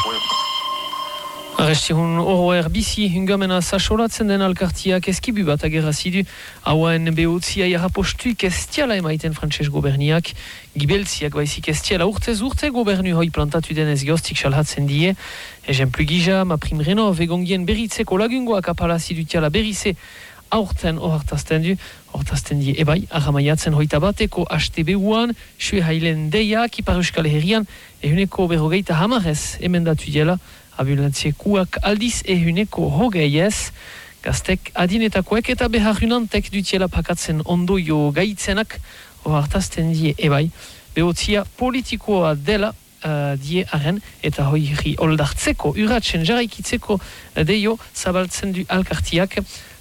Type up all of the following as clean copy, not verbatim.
Arrestihun oroer bizi hungamena sasolatzen den alkartiak eskibu bat agerrazidu, hauen behotzia jarrapostuik estiala emaiten frantses goberniak, gibeltziak baizik estiala urtez urte gobernu hoi plantatu denez geostik salhatzen die, ejenplu gija, maprim renov, egongien beritzeko lagungoak apalazidutiala berize, aurten ohartazten die ebai, ahamaiatzen hoita bateko HTB-uan, sue hailen deia, kipar euskal herrian, ehuneko berrogeita hamarez emendatu diela, ambulantziekuak aldiz ehuneko hogeiez, gaztek adinetakoek eta beharunantek dutiela pakatzen ondoio gaitzenak, ohartazten die ebai, behotzia politikoa dela, die arren, eta hoiri oldartzeko, uratzen jarraikitzeko deio zabaltzen du alkartiak,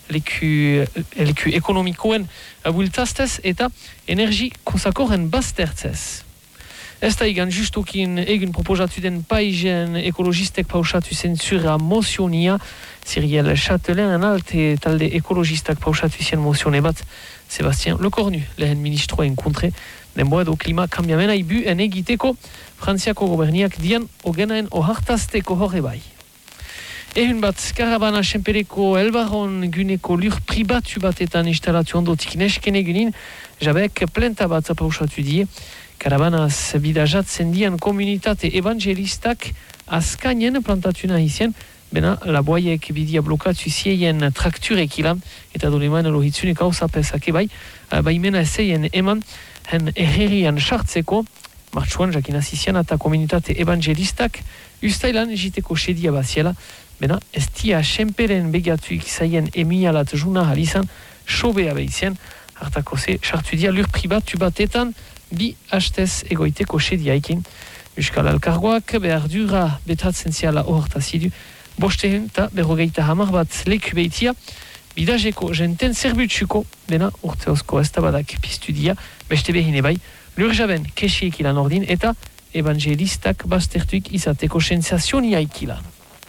leku ekonomikoen bultaztez eta energi konsakoren baztertzez. Ez da igan justokin egin proposatu den paizen ekologistek pausatu zentzura mozionia, Cyril Châtelain alte talde ekologistak pausatu zen mozione bat, Sébastien Lecornu, lehen ministroa enkontre, denboa edo klima kambiamena ibu en egiteko, Frantziako goberniak dian ogenaen ohartazteko horre bai. Ehun bat, karabana senpereko elbarron guneko lur pribatu batetan instalatu ondotik nesken egunin, jabek plenta bat pausatu die, karabanaz bidajatzen dian komunitate evangelistak azkainen plantatuna izien, bena laboaiek bidia blokatu zieien trakturek ilan, eta doleman elohitzunek hau zapezak ebai, baimena ezeien eman, hen herrian sartzeko, martxuan jakinaz izian eta komunitate evangelistak, ustailan jiteko sedia baziela, bena ez tia senperen begatuik zaien emialat juna halizan, sobea behizien, hartako ze sartu dia lur pribatu batetan, bi hastez egoiteko sediaikin. Euskal Alkargoak behar dura betatzen ziala ohortazidu, bostehen eta berrogeita hamar bat leku behitia, bidazeko jenten zerbutsuko, bena urteozko estabadak pistudia, beste behine bai, lur jaben kesiek ilan ordin, eta evangelistak baztertuik izateko sensazioniaik ilan.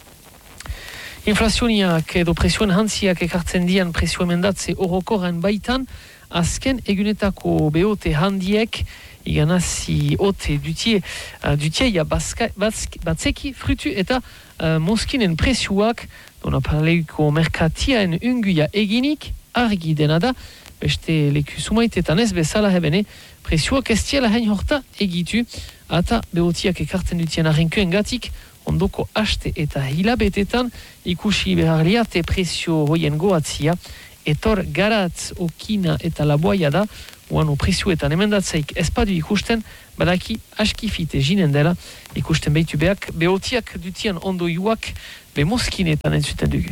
Inflazioniak edo presioen hantziak ekartzen dian presio emendatze orokorren baitan, azken egunetako behote handiek iganazi ote dutieia batzeki frutu eta moskinen presioak dona parleuko merkatiaen unguia eginik argi dena da, beste leku sumaitetan ez bezala hebene presioak estiela hain horta egitu eta behotiak ekartzen dutien arrenkuen gatik ondoko haste eta hilabetetan ikusi behar liate presio hoien goatzia, etor garatz okina eta laboaia da, uano presioetan emendatzeik espadu ikusten, badaki askifite jinen dela, ikusten behitu beak, behotiak dutian ondoiuak, be moskinetan entzuten dugu.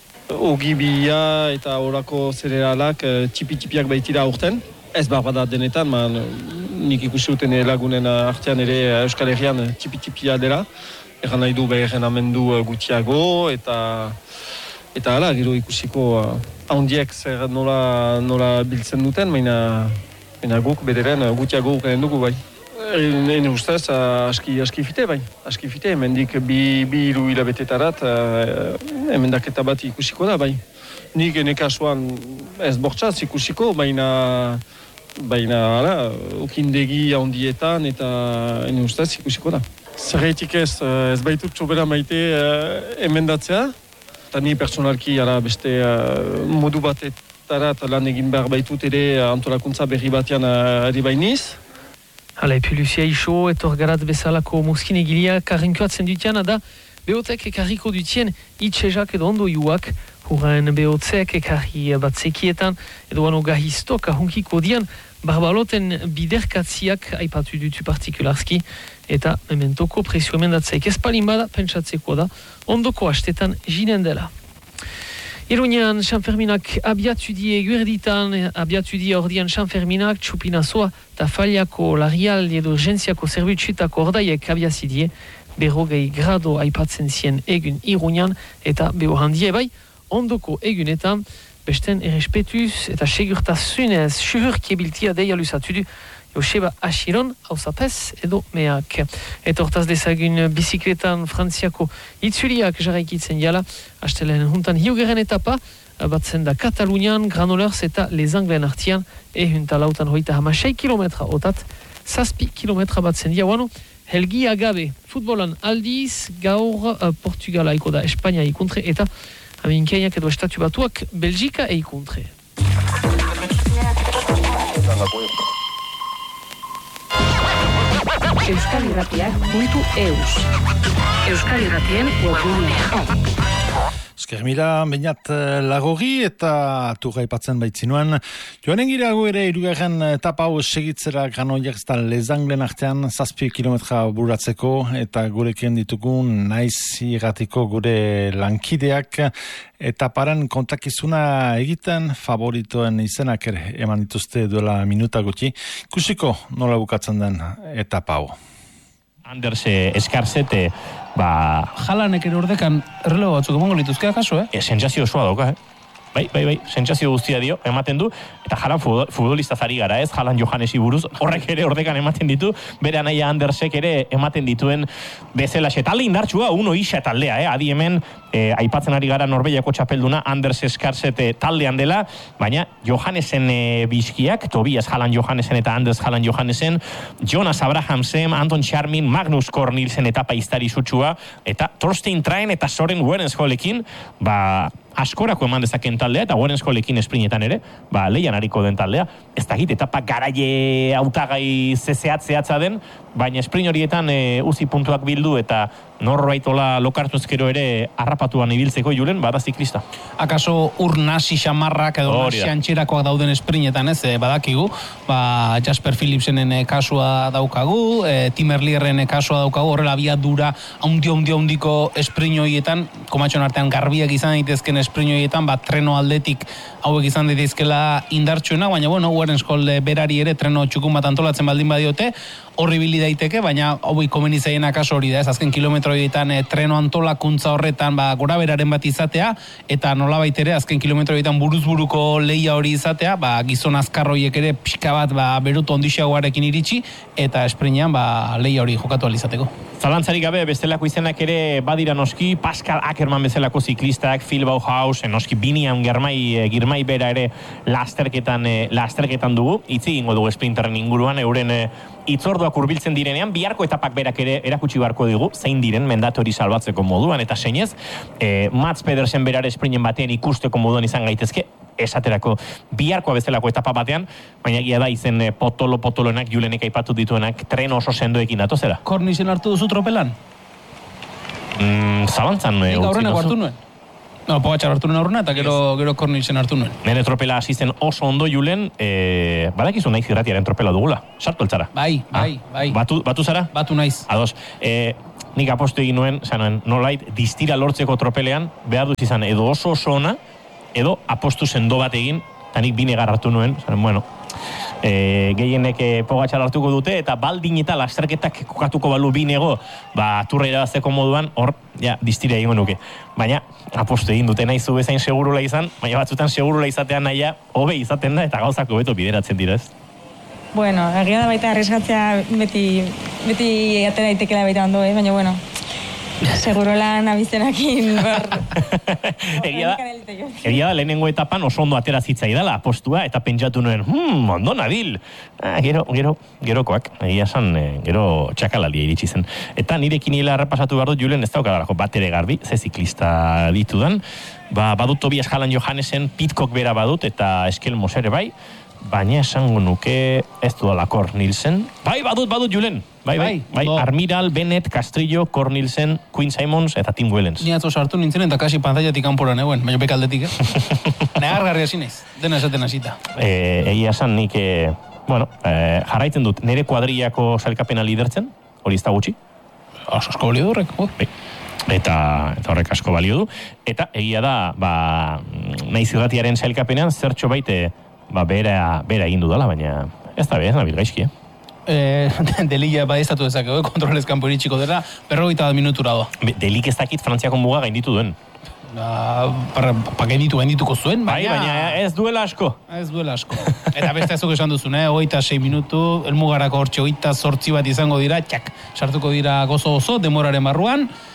Ogibia eta orako zerealak tipi-tipiak baitira aurten. Ez bada denetan, nik ikusi duten lagunen artean ere Euskal Herrian tipi-tipia dela. Egan nahi du beherren amendu gutiago eta hala, gero ikusiko handiek zer nola biltzen duten, baina guk bederen gutiago ukanen dugu bai. Ene ustez aski fite bai, aski fite, hemendik bi hiru hilabetetarat emendaketa bat ikusiko da bai. Nik ene kasuan ez bortxaz ikusiko, baina hala, okindegi handietan eta ene ustez ikusiko da. Zerreitik ez baitut txobera maite emendatzea, eta ni personalki beste modu batetarat lan egin behar baitut ere antolakuntza berri batean ari bainiz. Hala, epi Lucia Iso, etor garat bezalako moskin egilia karrinkoatzen dutiana da, behotek ekarriko dutien itxezak edo ondoiuak, hurren behotzek ekarri batzekietan, edo ano gahistok ahunkiko dian, barbaloten biderkatziak aipatu dutu partikularski, eta mementoko presio emendatzeik espalin bada, pentsatzeko da, ondoko hastetan jinen dela. Iruñean Sanferminak abiatu die guerditan, abiatu die ordian Sanferminak, txupinazoa eta faliako larrialdi edo urgentziako zerbitzutako ordaiek abiazidie, berrogei grado aipatzen zien egun Iruñean, eta beho handie bai, ondoko egunetan, besten errespetuz eta segurtasunez suhurkiebiltia deia lusatu du, Joseba Achiron, hausapez edo meak. Eta hortaz dezagun bizikletan frantziako itzuliak jarraikitzen jala, hastelen juntan hiugeren etapa, batzen da Katalunian, Granollers eta Les Anglen artian, ehunta lautan hoita hama 6 kilometra otat, 7 kilometra batzen dia, wano, helgia gabe. Futbolan aldiz, gaur Portugala iko da Espainia ikuntre, eta Aminkeiak edo Estatu Batuak Belgika ikuntre. Euskalirratiak.eus Euskalirratien webgunea. Eskermila, bainat lagori eta turra ipatzen baitzinuen. Joanen girago ere irugarren etapa hau segitzera Granollers eta Lezanglen artean 7 kilometra buratzeko eta gurekin ditugun naiz irratiko gure lankideak etaparen kontakizuna egiten favoritoen izenak ere eman dituzte duela minuta gutxi. Ikusiko nola bukatzen den etapa hau. Anders Eskarzete, Jalanek ere urdekan errelego batzuk emango lituzke akaso, sentsazio osoa dauka, Bai, sentsazio guztia dio, ematen du, eta Jalan futbolista zari gara, ez? Jalan Johannesi buruz, horrek ere ordekan ematen ditu, bere anaia Andersek ere ematen dituen bezalaxe. Talde indartsua, uno isa taldea, adi hemen, aipatzen ari gara Norvegiako txapelduna, Anders Eskarzete taldean dela, baina Johannesen bizkiak, Tobias Jalan Johannesen eta Anders Jalan Johannesen, Jonas Abrahamsen, Anton Charmin, Magnus Cornilsen etapa iztari sutsua, eta Thorstein Train eta Soren Werenskolekin, askorako eman dezaken taldea, eta Werenskolekin esprinetan ere, leian hariko den taldea. Ez dakit, etapa garaie hautagai zehatza den, baina esprin horietan uzi puntuak bildu eta norbaitola lokartuzkero ere harrapatuan ibiltzeko Julen, bada ziklista. Akaso ur nasi xamarrak edo nasi antxerakoak dauden esprinetan, ez, badakigu, Jasper Philipsenen kasua daukagu, Tim Erlierren kasua daukagu, horrela abiadura haundiko esprin horietan, komatxon artean garbiak izan daitezken esprin horietan, treno aldetik hauek izan daitezkela indartsuena, baina Werenskol berari ere treno txukun bat antolatzen baldin badiote, horri bili daiteke, baina hauek komeni zaien akaso hori da, ez azken kilometroietan treno antolakuntza horretan gora beraren bat izatea, eta nolabait ere azken kilometroietan buruzburuko lehia hori izatea, gizon azkarroiek ere pixka bat berutu ondixagoarekin iritsi, eta esprinean lehia hori jokatu alizateko. Zalantzarik gabe, bestelako izenak ere badira noski, Pascal Ackermann bezalako ziklistak, Phil Bauhaus, noski Biniam Girmai bera ere lasterketan dugu, hitz egingo dugu sprinterren inguruan, euren itzorduak hurbiltzen direnean, biharko etapak berak ere erakutsi beharko digu, zein diren mendatori salbatzeko moduan, eta seinez, Mats Pedersen berare sprinen batean ikusteko moduan izan gaitezke, esaterako biharkoa bezalako etapa batean, baina egia da izen potoloenak Julenek aipatu dituenak treno oso sendoekin datozera. Cornisen hartu duzu tropelan? Zabantzan utzi duzu. Gaurrenako hartu nuen. Pogatxar hartu nuen aurrena, eta gero Cornisen hartu nuen. Nire tropela hasi zen oso ondo Julen, badakizu naiz irratiaren tropela dugula, sartu eltzara. Bai. Batu zara? Batu naiz. Ados, nik apostu egin nuen, nolait, distira lortzeko tropelean, behar duz izan edo oso ona, edo apostu sendo bat egin, eta nik binegar hartu nuen, gehienek Pogatxar hartuko dute, eta baldin eta lasterketak kokatuko balu binego, turra irabazteko moduan, hor, distira egingo nuke. Baina, apostu egin dute nahi zu bezain segurula izan, baina batzutan segurula izatean naia, hobe izaten da, eta gauzako beto bideratzen dira, ez? Bueno, egia da baita arriskatzea beti atera daitekela baita ondo, baina bueno, segurolan abizenakin egia da lehenengo etapan oso ondo atera zitzaidala apostua eta pentsatu nuen, ondo nabil. Gerokoak, egia esan, gero txakalalia iritsi zen. Eta nire kiniela errepasatu behar dut Julen ez daukadarako bat ere garbi, ze ziklista ditudan. Badut Tobias Jalan Johannesen, Pitcock bera badut eta Eskel Mosere bai, baina esango nuke ez dudala Cornilsen. Badut Julen. Bai. Armiral, Bennett, Castrillo, Cornilsen, Quinn Simons eta Tim Wellens. Ni atzo sartu nintzen eta kasi pantailatik kanpora neuen, baina bekaldetik, Negargarri hasi naiz, dena esaten hasita. Egia esan nik, jarraitzen dut, nire kuadrillako sailkapena lidertzen, hori ez da gutxi. Asko balio du horrek, Eta horrek asko balio du. Eta egia da, naiz irratiaren sailkapenean, zertxo baite, bera egin dudala, baina ez da nabil gaizki, Delia badezatu dezakegu, kontrolez kanpo iritsiko dela, 50 minutura doa. Delik ez dakit Frantziako muga gainditu duen. Gaindituko zuen, baina ez duela asko. Eta beste ezok esan duzun, 26 minutu, elmugarako hortxe 28 bat izango dira, sartuko dira gozo demoraren barruan,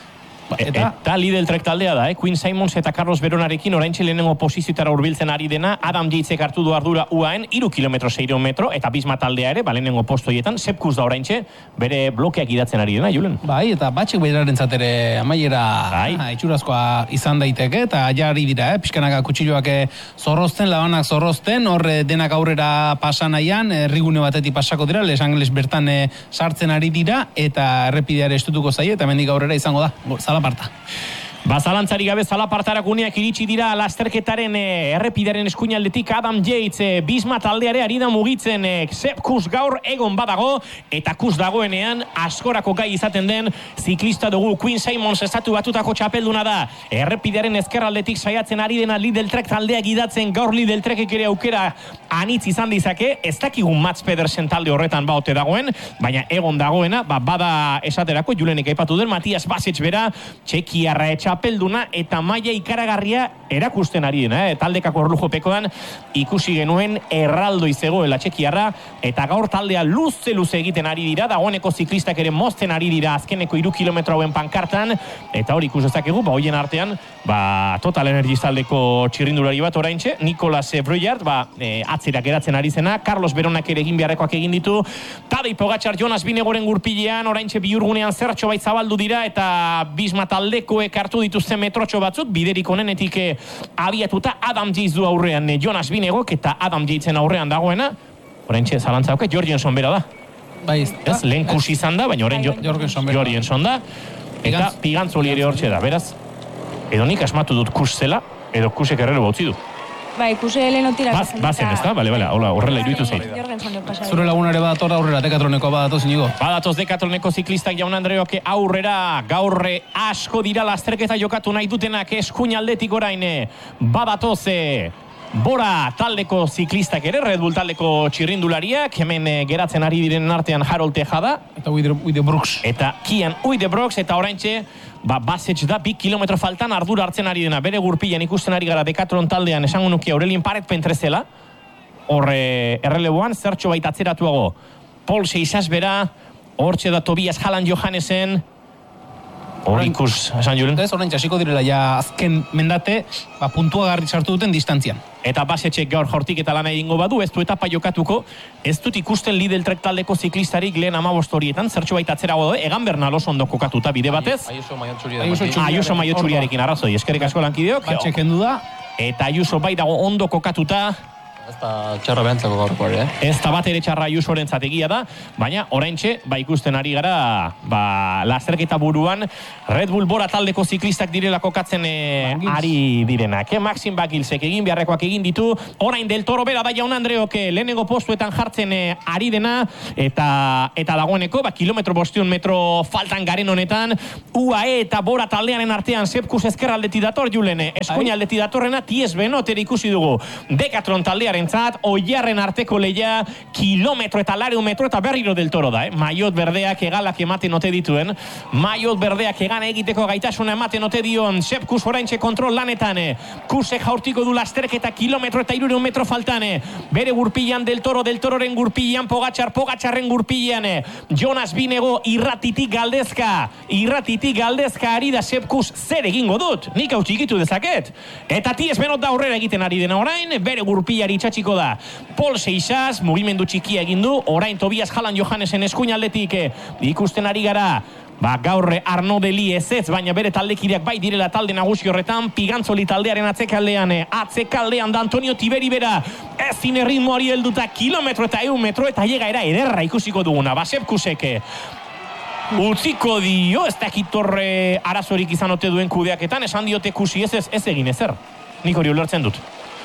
Eta Lidl Trek taldea da, Quinn Simons eta Carlos Veronarekin oraintxe lehenengo posizioetara hurbiltzen ari dena, Adam Yatesek hartu du ardura UAen, 3 kilometro 600 metro, eta Bisma taldea ere, lehenengo postoietan, Sepkus da oraintxe, bere blokeak idatzen ari dena, Julen. Bai, eta batxek behirarentzat ere amaiera itxurazkoa izan daiteke, eta jari dira, pixkanaka kutsiloak zorrozten, labanak zorrozten, hor denak aurrera pasan aian, errigune batetik pasako dira, Les Angeles bertan sartzen ari dira, eta errepideare estutuko zaie, eta mendik aurrera izango da, zalaparta. Zalantzari gabe zalapartarak uneak iritsi dira lasterketaren errepidaren eskuinaldetik Adam Yates Bisma taldeare ari da mugitzen Sepkus gaur egon badago eta kus dagoenean askorako gai izaten den ziklista dugu Quinn Simons estatu batutako txapelduna da errepidaren ezkerraldetik saiatzen ari dena Lidl Trek taldea gidatzen gaur Lidl Trekek ere aukera anitz izan dizake ez dakigun Mats Pedersen talde horretan baote dagoen baina egon dagoena bada esaterako Julenek aipatu den Matias Basic bera txekiarra txapelduna eta maila ikaragarria erakusten ari dena, taldekako orlujopekoan ikusi genuen erraldoi zegoela txekiarra eta gaur taldea luze egiten ari dira, dagoeneko ziklistak ere mozten ari dira azkeneko 3 kilometro hauen pankartan eta hori ikus dezakegu, hoien artean Total Energies taldeko txirrindulari bat oraintxe, Nicolas Bruyard atzera geratzen ari zena, Carlos Veronak ere egin beharrekoak egin ditu, Tadej Pogačar Jonas Vinegoren gurpilean, oraintxe bihurgunean zertxo bait zabaldu dira eta Bisma taldekoek hartu dituzten metrotxo batzuk, biderik onenetik abiatuta Adam Yates du aurrean Jonas Vinegok eta Adam Yatesen aurrean dagoena, oraintxe zalantza dauke, Jorgenson bera da. Bai, ez, lehen kusi izan da, baina orain Jorgenson da, eta Pigantzoli ere hortxe da, beraz, edo nik asmatu dut kus zela, edo kusek errelo bautzi du. Bai, kuse lehen otira. Bazen, ez da? Bale, horrela iruditu zait. Zure lagunare badator aurrera, Dekatroneko badatoz inigo. Badatoz Dekatroneko ziklistak Jaun Andreok aurrera, gaurre asko dira lasterketa jokatu nahi dutenak eskuinaldetik orain. Badatoz Bora taldeko ziklistak ere, Red Bull taldeko txirrindulariak, hemen geratzen ari diren artean Harold Tejada. Eta Uide Brooks. Eta Kian Uide Brooks, eta oraintxe Basic da 2 kilometro faltan ardura hartzen ari dena, bere gurpilan ikusten ari gara Decathlon taldean esango nuke Aurelien Paret Pentrezela, horre erreleboan, zertxo baita atzeratuago, Paul Seixas bera, hortxe da Tobias Halland Johannesen, hor ikus, esan Julen? Ez, orain txasiko direla, ja azken mendate, puntua garri sartu duten distantzian. Eta Basicek gaur jortik eta lana egingo badu, ez du etapa jokatuko, ez dut ikusten Lidl Trek taldeko ziklistarik lehen 15 horietan, zertxo baita atzerago da, Egan Bernal oso ondo kokatuta bide batez. Ayuso Maiotxuriarekin arrazoi, eskerrik asko lankideok. Batxek hendu da. Eta Ayuso bai dago ondo kokatuta. Ez da txarra behantzako gaurko hori, Ez da bat ere txarra Ayusoren zategia da, baina oraintxe, ikusten ari gara, lasterketa buruan, Red Bull Bora taldeko ziklistak direla kokatzen ari direnak. Maxim Bagilsek egin beharrekoak egin ditu, orain Del Toro bera da Jaun Andreok lehenengo postuetan jartzen ari dena, eta dagoeneko, kilometro 500 metro faltan garen honetan, UAE eta Bora taldearen artean Sepkus ezkerraldeti dator Julen, eskuinaldeti datorrena, Ties Benot ere ikusi dugu, Decathlon taldearen oiarren arteko leia, kilometro eta metro eta berriro Del Toro da, Maiot berdeak egalak ematen ote dituen, Maiot berdeak egan egiteko gaitasuna ematen ote dion, Sepkus oraintxe kontrol lanetan, Kusek jaurtiko du lasterketa kilometro eta 300 metro faltan, bere gurpilan Del Tororen gurpilan Pogačarren gurpilan, Jonas Vinego irratitik galdezka ari da Sepkus zer egingo dut, nik hau txikitu dezaket, eta Ties Benot da aurrera egiten ari dena orain, bere gurpilari txatxiko da Paul Seixas, mugimendu txikia egin du, orain Tobias Halland Johannesen eskuinaldetik ikusten ari gara, gaur Arnaud Deli ez, baina bere taldekideak bai direla talde nagusi horretan, Pigantzoli taldearen atzekaldean da Antonio Tiberi bera, ezin erritmoari helduta kilometro eta 100 metro eta llegaera ederra ikusiko duguna, Sepkusek utziko dio, ez dakitorre arazorik izan ote duen kudeaketan, esan diote kusi ez egin ezer, nik hori ulertzen dut.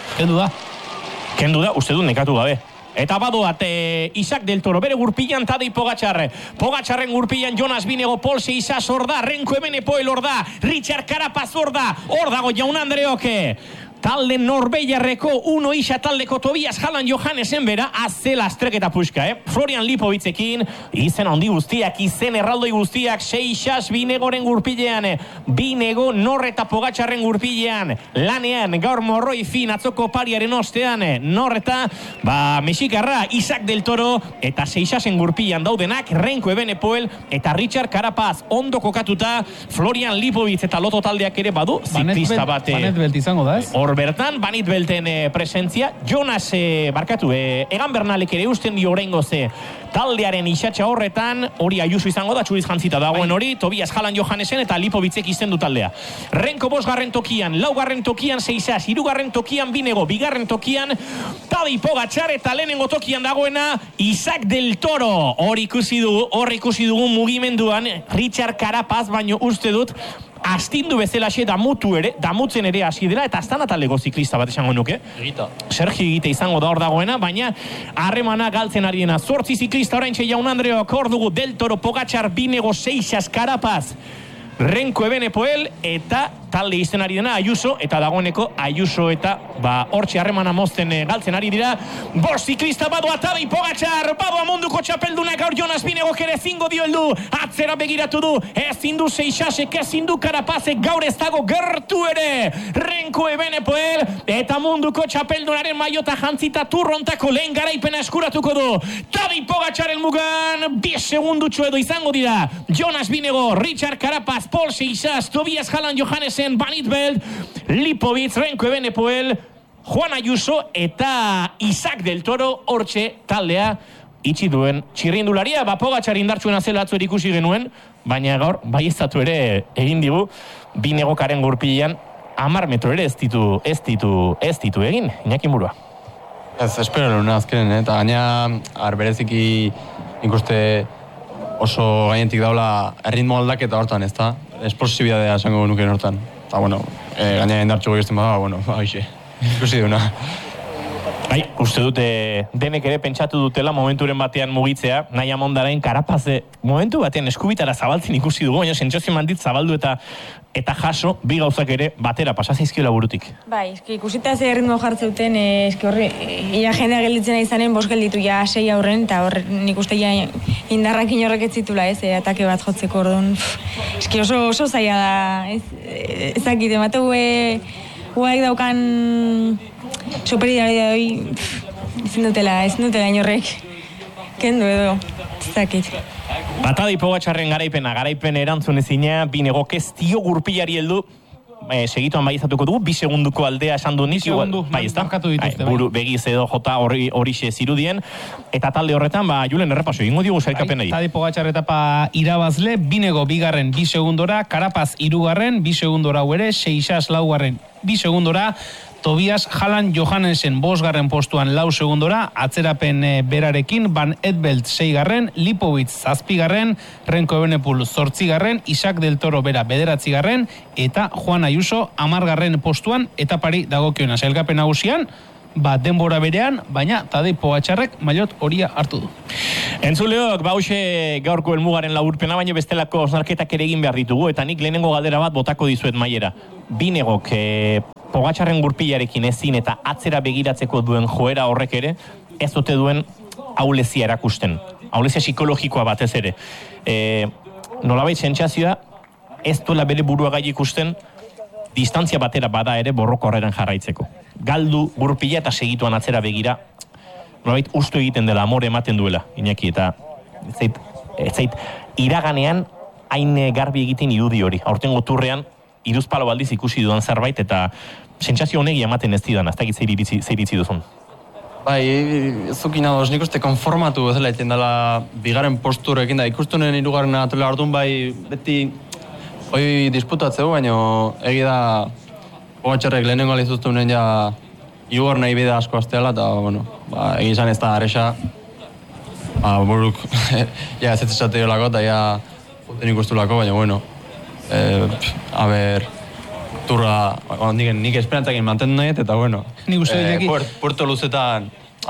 Kendu da, uste dut nekatu gabe. Eta badoat Isaac Del Toro, bere gurpilan Tadej Pogačarren gurpilan Jonas Vinego, Paul Seixas hor da, Renko Ebenepoel hor da, Richard Carapaz hor da, hor dago Jaun Andreok. talde norbeiarreko uno isa taldeko Tobias Jalan Johannesen bera, azela astreketa puska, Florian Lipowitzekin, izen handi guztiak, izen erraldoi guztiak, Seixas Binegoren gurpilean, Binego Nor eta Pogačarren gurpilean, lanean, gaur morroi fin atzoko pariaren ostean, Nor eta, Mexikarra, Isaac del Toro, eta Seixasen gurpilean daudenak, Renko Ebenepoel, eta Richard Carapaz, ondo kokatuta, Florian Lipowitz eta Loto taldeak ere badu, ziklista bate. Banet Belt izango da, ez? Hor bertan, Banit Belten presentzia, Jonas, Egan Bernalek ere usten dio oraingo ze taldearen isatxa horretan, hori Ayuso izango da, txuriz jantzita dagoen hori, Tobias Jalan Johannesen eta Lipovitzek izten du taldea. Renko 5. tokian, 4. tokian Seixas, 3. tokian Binego, 2. tokian Tadej Pogačar eta lehenengo tokian dagoena Isaac del Toro. Hor ikusi dugu mugimenduan Richard Carapaz, baino uste dut astindu bezalaxe damutzen ere hasi dela, eta aztan atalego ziklista bat esango nuke. Sergi Egite izango da hor dagoena, baina harremana galtzen ari dena. 8 ziklista oraintxe Jaun Andreok hor dugu, Del Toro, Pogačar, Binego, Seixas, Carapaz, Renko Ebenepoel, eta talde izten ari dena Ayuso, eta dagoeneko Ayuso eta hortxe harremana mozten galtzen ari dira. 5 ziklista badoa Tadej Pogačar, badoa munduko txapeldunak, gaur Jonas Binegok ere zingo dio heldu, atzera begiratu du, ezin du Seixasek, ezin du Carapazek, gaur ez dago gertu ere Renko Ebenepoel, eta munduko txapeldunaren maiota jantzita turrontako lehen garaipena eskuratuko du. Tadej Pogačaren mugan 2 segundutxo edo izango dira Jonas Binego, Richard Carapaz, Paul Seixas, Tobias Jalan Johannesen, Banit Belt, Lipowitz, Renko Ebenepoel, Juan Ayuso eta Isaac del Toro hortxe taldea itxi duen txirrindularia. Pogačar indartsuen azela atzo ikusi genuen, baina gaur baieztatu ere egin digu Binegokaren gurpilean 10 metro ere ez ditu egin, Iñaki Murua. Ez, espero luna azkenen, eta gaina bereziki ikuste oso gainetik daula erritmo aldaketa hortan, ez da? Esplosibidadea esango nuken hortan. Eta, gaina indartxuko egizten bada, haixe, ikusi duna. Uste dute denek ere pentsatu dutela momenturen batean mugitzea, nahi amondaren Carapaze momentu batean eskubitara zabaltzen ikusi dugu, baina sentsazio mandit zabaldu eta jaso, bi gauzak ere batera pasazaizkiola burutik. Ikusita ze ritmo jartzeuten, horre, ia jendea gelditzen izanen, 5 gelditu ja 6 aurren, eta horre nik uste ja indarrak inorrek ez zitula, atake bat jotzeko orduan. Oso zaila da, ezakit, emate guaik daukan superidaria hori, ezin dutela inorrek kendu edo, ezakit. Tadej Pogačarren garaipen erantzunezina, Binegok ez dio gurpilari heldu, segituan baieztatuko dugu, 2 segunduko aldea esan du nik. 2 segundu, markatu dituzte. Buru begiz edo jota horixe zirudien, eta talde horretan, Julen errepaso, ingo diogu sailkapenei. Tadej Pogačar etapa irabazle, Binego 2. 2 segundora, Carapaz 3. 2 segundora ere, Seixas 4. 2 segundora, Tobias Jalan Johannesen 5. postuan 4 segundora, atzerapen berarekin, Van Edbelt 6. Lipowitz 7. Renko Ebenepoel 8. Isaac del Toro bera 9. eta Juan Ayuso 10. postuan, etapari dagokiona sailkapen nagusian, denbora berean, baina Tadej Pogačarrek maillot horia hartu du. Entzuleok, hauxe gaurko helmugaren laburpena, baina bestelako osnarketak ere egin behar ditugu, eta nik lehenengo galdera bat botako dizuet maiera. Binegok Pogačarren gurpilarekin ezin eta atzera begiratzeko duen joera horrek ere, ez dute duen aulezia erakusten. Aulezia psikologikoa batez ere. Nolabait sentsazioa, ez duela bere burua gai ikusten, distantzia batera bada ere borroko horretan jarraitzeko. Galdu gurpila eta segituan atzera begira, nolabait ustu egiten dela, amore ematen duela, Iñaki, eta ez zait iraganean hain garbi egiten irudi hori. Aurtengo turrean, iruzpalo baldiz ikusi dudan zerbait, eta sentsazio honegi ematen ez didan, ez dakit zer iritzi duzun. Zukin ados, nik uste konformatu bezala egiten dela 2. posturekin da, ikustunen 3. atela orduan beti hoi disputatzeu, baina egi da Pogačarrek lehenengo alizuztunen ja 3. nahi bide asko azteala, eta egi izan ez da arresa buruk ez esate jolako, eta ja juten ikustulako, baina turra, nik esperantzakin mantendu nahi, eta Puerto Luzetan,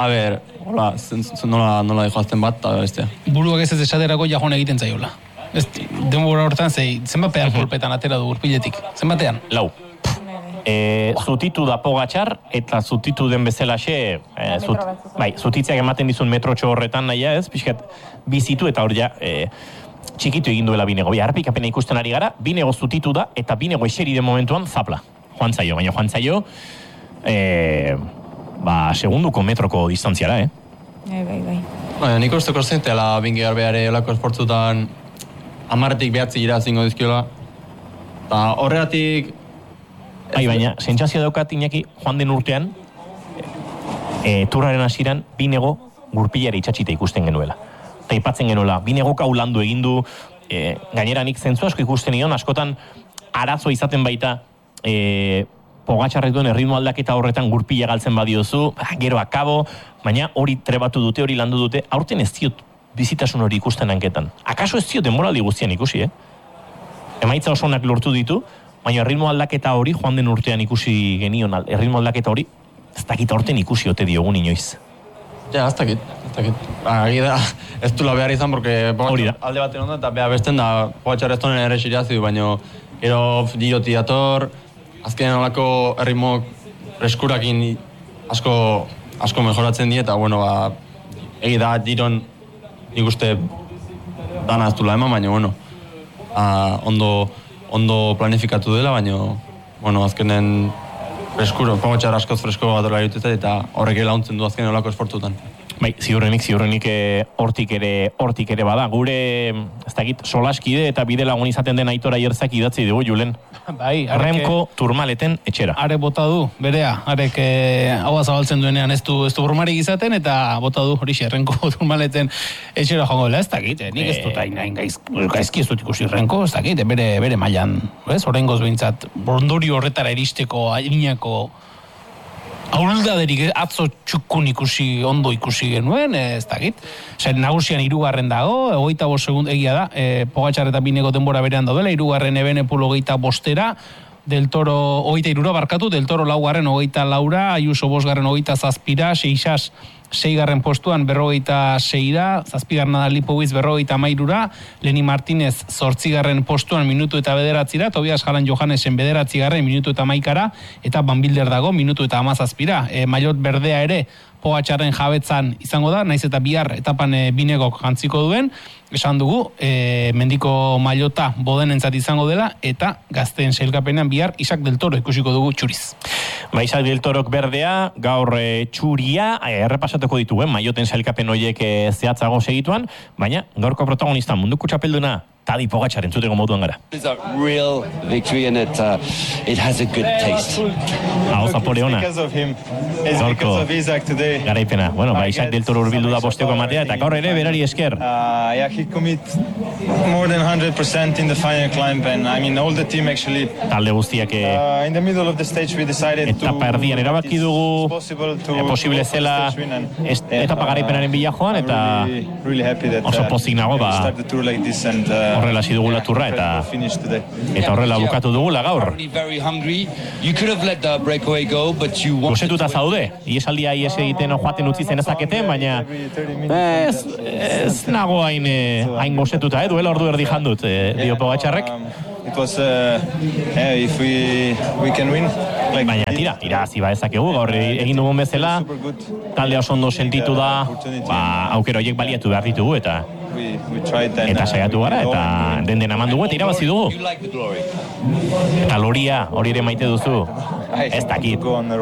nola dijoazten bat, eta bestia. Buruak ez esaterako jajon egiten zaiola. Denbora hortan, zenbat pedal kolpetan atera du gurpiletik? Zenbatean? 4. Zutitu da Pogačar, eta zutitu den bezalaxe, zutitzeak ematen dizun metrotxo horretan nahia ez, pixkat bizitu eta hor ja, txikitu egin duela Binego. Harpikapena ikusten ari gara, Binego zutitu da, eta Binego eseri den momentuan zapla. Joan zaio, segunduko metroko distantziara, Bai. Nik usteko zentela bingi garbeare olako esportzutan 10-tik 9 irazingo dizkiola. Eta horregatik... Baina, sentsazio daukat Iñaki, joan den urtean, turraren hasieran Binego gurpilare itxatxita ikusten genuela. Eta ipatzen genuela, Binego kaulandu egindu, gainera nik zentzu asko ikusten nion, askotan arazo izaten baita, Pogačarrek duen erritmo aldaketa horretan gurpila galtzen badiozu, gero akabo, baina hori trebatu dute, hori landu dute, aurten ez diot bizitasun hori ikusten hanketan. Akaso ez diot denboraldi guztian ikusi, Emaitza oso onak lortu ditu, baina erritmo aldaketa hori, joan den urtean ikusi genion, erritmo aldaketa hori, ez dakit aurten ikusi ote diogun inoiz. Ja, ez dakit. Agida, ez dula behar izan, porque Pogačar alde baten ondo, eta beha besten da, Pogačar ez tonen ere xiriazi du, baina gero giroti dator, azkenean olako erritmo preskurakin asko mejoratzen die, eta bueno, egi da giron nik uste dana ez dula eman, baina ondo planifikatu dela, baina azkenen Pogačar askoz fresko bat dola irutetzen, eta horrek launtzen du azkenen olako esportutan. Bai, ziurrenik hortik ere bada. Gure, ez dakit, solaskide eta bide lagun izaten den Aitor Aierzak idatzi dugu, Julen. Bai, Remko Turmaleten etxera. Are bota du, berea, arek haua zabaltzen duenean ez du burmarik izaten, eta bota du horixe, Remko Turmaleten etxera joango dela, ez dakit, nik ez dut hain gaizki ez dut ikusi Remko, ez dakit, bere mailan, oraingoz behintzat, ondori horretara iristeko, adinako auruldaderik atzo txukun ondo ikusi genuen, ez dakit. Nagusian 3. dago, 25 segundo egia da, Pogačar eta Binego denbora berean daudela, 3. Ebenepul 25 Del Toro 23 barkatu, Del Toro 4. 24, Ayuso 5. 27, Seixas 6. postuan 46 da, 7. da Lipovic 53, Leni Martinez 8. postuan minutu eta 9, Tobias Jalan Johannesen 9. minutu eta 11, eta Van Bilder dago minutu eta 17. Maillot berdea ere Pogačarren jabetzan izango da, naiz eta bihar etapan Binegok jantziko duen, esan dugu, mendiko maillota bodenentzat izango dela, eta gazteen sailkapenean bihar Isaac Del Toro ikusiko dugu txuriz. Isaac Del Torok berdea, gaur txuria, errepasatuko dituen, mailloten sailkapen horiek zehatzago segituan, baina gaurko protagonista munduko txapelduna, Tadej Pogačar entzuteko moduan gara. It's a real victory and it has a good taste. Hau Zaporeona. Gaurko garaipena. Bueno, Isaac Del Toro urbildu da bosteko ematea, eta gaur ere berari esker. Yeah, he commit more than 100% in the final climb, and I mean all the team actually. Talde guztiak in the middle of the stage we decided to. Etapa erdian erabaki dugu posible zela etapa garaipenaren bila joan, eta oso pozik nago horrela hasi dugula turra, eta horrela bukatu dugula gaur. Gosetuta zaude, iesaldia ies egiten joaten utzi zen ezaketen, baina ez nago hain gosetuta, duela ordu erdi jandut, dio Pogačarrek. Baina tira, irazi ezakegu, gaur egin dugun bezala, talde oso ondo sentitu da, aukero horiek baliatu behar ditugu, eta saiatu gara, eta den eman dugu, eta irabazi dugu. Eta loria, hori ere maite duzu, ez dakit.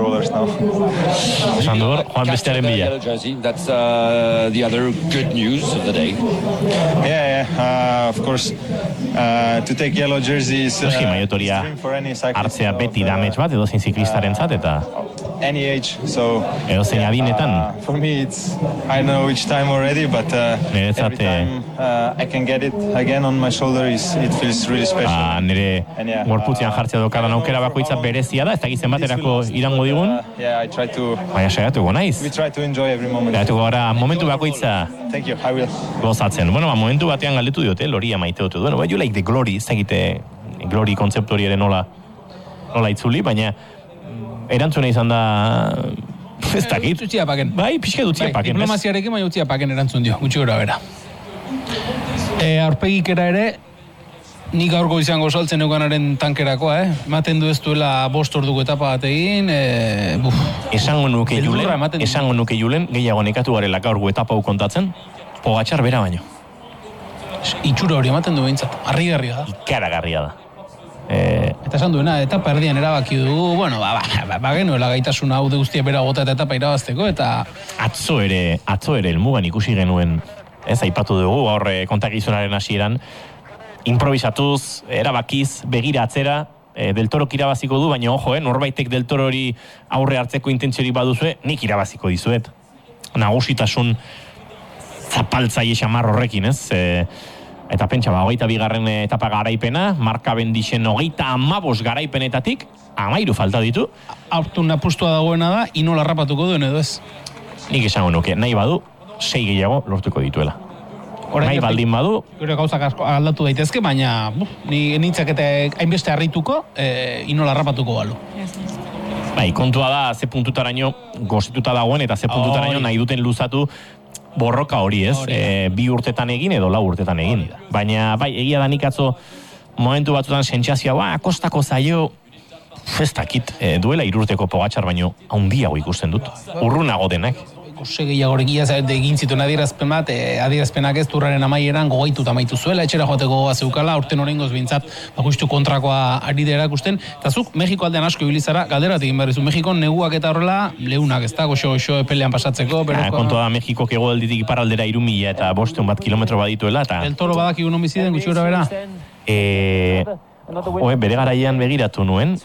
Esan dugu, joan bestearen bila. That's the other good news of the day. Yeah, of course, to take yellow jerseys. Maiotoria hartzea beti damets bat, edo zein ziklistaren zat, eta any age, so edo zein adinetan. For me, it's I know each time already, but every time I can get it again on my shoulder, it feels really special. Nire gorputzean jartzea dokadan aukera bakoitza berezia da, ez dakizen baterako irango digun. Yeah, I try to. Baina saiatuko naiz. We try to enjoy every moment. Saiatuko gara momentu bakoitza. Thank you, I will. Gozatzen. Bueno, momentu batean galdetu diote, Loria maite dut. Bueno, you like the glory, ez dakite glory kontzeptu hori ere nola itzuli, baina erantzuna izan da ez dakit. Utzia paken. Bai, pixka dutzia paken. Diplomaziarekin baina utzia paken erantzun dio, gutxi gora bera. Aurpegikera ere, Ni gaur goizango saltzen euganaren tankerakoa, Ematen du ez duela 5 orduko etapa bat egin, Esango nuke Julen, gehiago nekatu garela gaurgo etapa hau kontatzen, Pogačar bera baino. Itxura hori ematen du behintzat, harrigarria da. Ikaragarria da. Eta esan duena, etapa erdian erabaki dugu, bueno, genuela gaitasuna hau de guztia bera gota eta etapa irabazteko, eta... Atzo ere helmugan ikusi genuen, aipatu dugu, gaur kontakizunaren hasieran, improvisatuz, erabakiz, begira atzera, Del Torok irabaziko du, baina ojo, norbaitek Del Toro hori aurre hartzeko intentziorik baduzue, nik irabaziko dizuet. Nagusitasun zapaltzaile xamar horrekin, Eta pentsa, 22. etapa garaipena, Marka Bendixen 35 garaipenetatik, 13 falta ditu. Aurtun apustua dagoena da, inola rapatuko duen edo ez? Nik esango nuke, nahi badu, 6 gehiago lortuko dituela. Nahi baldin badu. Gure gauzak asko aldatu daitezke, baina ni nintzak eta hainbeste harrituko, inola rapatuko balu. Bai, kontua da, ze puntutaraino gozituta dagoen, eta ze puntutaraino nahi duten luzatu borroka hori, 2 urtetan egin edo 4 urtetan egin. Baina, bai, egia da nik atzo momentu batzutan sentsazioa, kostako zaio, ez dakit, duela 3 urteko Pogačar baino, handiago ikusten dut. Urrunago denak. Gehiagorekia egin zituen adierazpen bat, adierazpenak ez Turraren amaieran gogaituta amaitu zuela, etxera joateko gogoa zeukala, aurten oraingoz behintzat, justu kontrakoa ari da erakusten. Eta zuk, Mexiko aldean asko ibilizara, galderatik egin behar dizu, Mexikon neguak eta horrela, leunak ez da, goxo epelean pasatzeko. Kontua da, Mexikok hegoaldetik iparraldera 3.000 eta 500 kilometro badituela. Del Toro badaki non biziden, gutxi gora bera? Bere garaian begiratu nuen,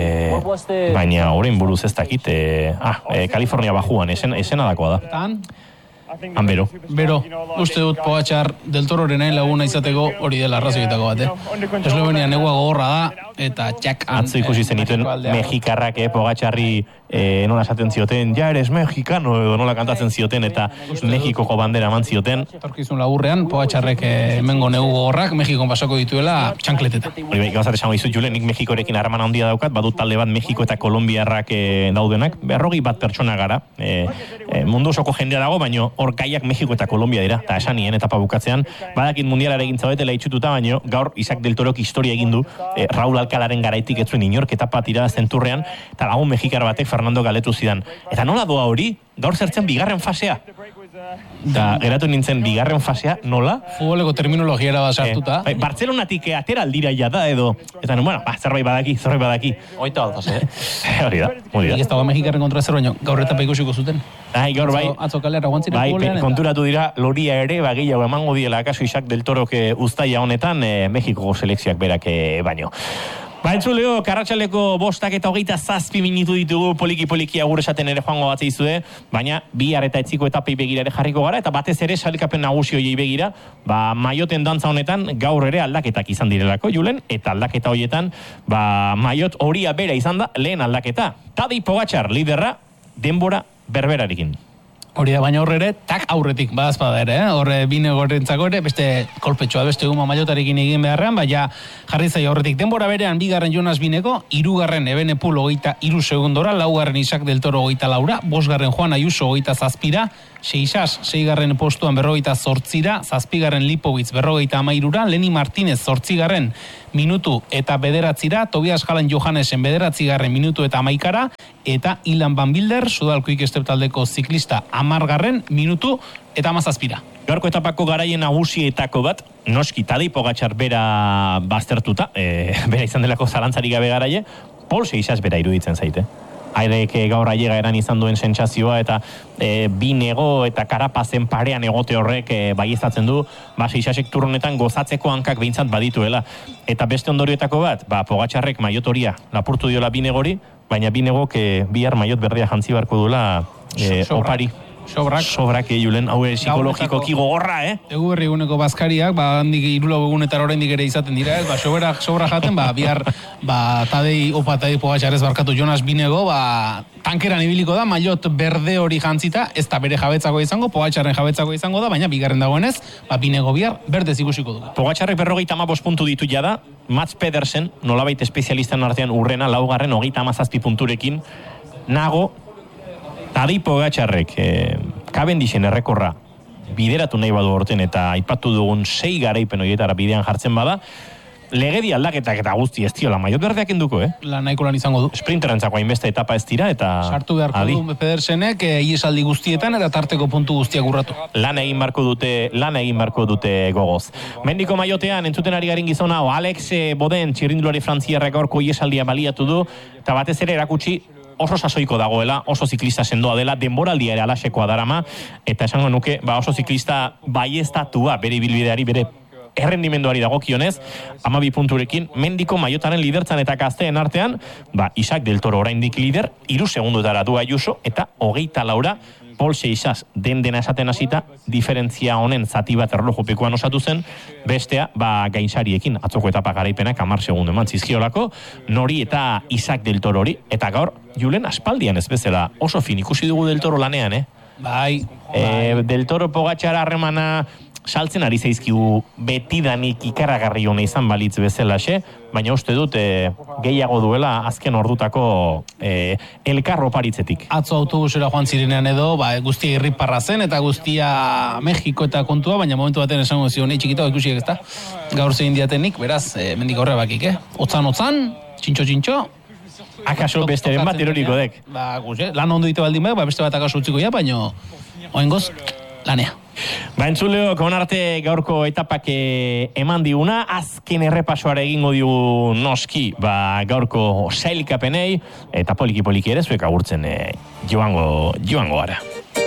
baina orain buruz ez dakit, Kalifornia bajuan, esena dakoa da. Han bero. Uste dut Pogačar Del Tororen laguna izateko hori dela arrazoietako bat, Eslovenia negua gogorra da, eta txak... Atzo ikusi zenituen mexikarrak Pogačarri nola esaten zioten, ja eres mexikano, edo nola kantatzen zioten, eta Mexikoko bandera eman zioten. Torkizun laburrean, Pogačarrek hemengo negu gogorrak, Mexikon pasako dituela txankletetan. Gauzat esango izut, Julen, nik Mexikorekin harreman handia daukat, badut talde bat Mexiko eta Kolombiarrak daudenak, 40 bat pertsona gara, mundu osoko jendea dago, baino hor gaiak Mexiko eta Kolombia dira, eta esan nien etapa bukatzean, badakit mundialara egin zaudetela itxututa, baino gaur Isaac Del Torok historia egin du, Raul Alcalaren garaitik etzuen inork etapa tira zenturrean, eta lagun mexikar batek Fernando galetu zidan. Eta nola doa hori, gaur zertzen bigarren fasea. Da, geratu nintzen bigarren fasea, nola? Futboleko terminologiara bat sartuta. Bartzelonatik atera aldira ja da, edo. Eta, bueno, zerbait badaki. Oita bat fase, Hori da. Nik ez dago Mexikarren kontra zer baino, gaur etapa ikusiko zuten. Gaur bai. Atzo kalera guantzira futbolean. Konturatu dira, Loria ere, gehiago emango diela, akaso Isaac Del Torok uztaia honetan, Mexikoko selekzioak berak baino. Entzuleo, Karratxaleko 5:27 minutu ditugu, poliki agur esaten ere joango bat zeizue, baina bihar eta etziko etapei begira ere jarriko gara, eta batez ere sailkapen nagusi horiei begira, maioten dantza honetan gaur ere aldaketak izan direlako, Julen, eta aldaketa horietan, maiot horia bera izan da, lehen aldaketa. Tadej Pogačar, liderra, denbora berberarekin. Hori da, baina horre ere, tak aurretik, badazpada ere, horre bine gorrentzako ere, beste kolpetsua, beste guma maiotarekin egin beharrean, baina jarri zai aurretik. Denbora berean, 2. Jonas Bineko, 3. Ebenepul 23 segundora, 4. Isaac Del Toro 24, 5. Juan Ayuso 27, 6. 6. postuan 48ra, 7. Lipovitz 53ra, Leni Martinez 8. minutu eta 9ra, Tobias Jalan Johannesen 9. minutu eta 11ra, eta Ilan Van Bilder, Sudalko Ikestep taldeko ziklista 10. minutu eta 17ra. Gaurko etapako garaien nagusietako bat, noski Tadej Pogačar bera baztertuta, bera izan delako zalantzari gabe garaie, Pol Seixas bera iruditzen zaite. Airek gaur aiega eran izan duen sentsazioa eta Binego eta Karapazen parean egote horrek baieztatzen du, Seixasek turronetan gozatzeko hankak behintzat badituela. Eta beste ondorioetako bat, Pogačarrek maiotoria lapurtu diola Binegori, baina Binegok bihar maiot berdea jantzi barko duela opari. Sobrak Julen, hau psikologikoki gogorra, Egu berri eguneko bazkariak, handik 3 egunetar oraindik ere izaten dira, sobra jaten, bihar, Tadej Pogačar ez barkatu Jonas Binego, tankeran ibiliko da, maiot berde hori jantzita, ez da bere jabetzako izango, Pogačarren jabetzako izango da, baina bigarren dagoenez, Binego bihar berdez ikusiko dugu. Pogačarrek 55 puntu ditu jada, Mats Pedersen, nolabait espezialistan artean urrena, 4. 37 punturekin, nago, Tadej Pogačarrek Cavendishen errekorra bideratu nahi badu horten eta aipatu dugun 6 garaipen horietara bidean jartzen bada, legedi aldaketak eta guzti ez diola maiot berdeak enduko, Lan nahiko lan izango du. Sprinterantzako hainbeste etapa ez dira, eta... Sartu beharko du Pedersenek, iesaldi guztietan, eta tarteko puntu guztiak urratu. Lan egin barko dute gogoz. Mendiko maiotean, entzuten ari garin gizona, Alex Boden, txirrindulari frantziarrak gaurko iesaldia baliatu du, eta batez ere erakutsi oso sasoiko dagoela, oso ziklista sendoa dela, denboraldia ere alasekoa darama, eta esango nuke, oso ziklista baiestatua bere ibilbideari, bere errendimenduari dagokionez, 12 punturekin, Mendiko maiotaren lidertzan eta gazteen artean, Isaac del Toro oraindik lider, 3 segundotara du Ayuso, eta 24 Paul Seixas dena esaten hasita, diferentzia honen zati bat erlojupikoan osatu zen, bestea, gainsariekin, atzoko etapa garaipenak 10 segundo eman zizkiolako, Nori eta Isaac del Toro hori, eta gaur, Julen aspaldian ez bezala, oso fin ikusi dugu del Toro lanean, Bai. Del Toro Pogačara harremana saltzen ari zaizkigu betidanik ikaragarri hona izan balitz bezalaxe, baina uste dut gehiago duela azken ordutako elkarro paritzetik. Atzo autobusera joan zirenean edo, guztia irriparra zen eta guztia Mexiko eta kontua, baina momentu baten esango zion, txikito ikusiek ezta, gaur zein diatenik, beraz, mendik horre bakik, Otzan, txintxo, akaso besteren bat eroriko dek. Lan ondo dite baldin beste bat akaso utziko ja, baina oengoz, lanea. Entzuleok, onarte gaurko etapak eman diguna, azken errepasoara egingo digu noski, gaurko sailkapenei, eta poliki ere zuek agurtzen joango gara.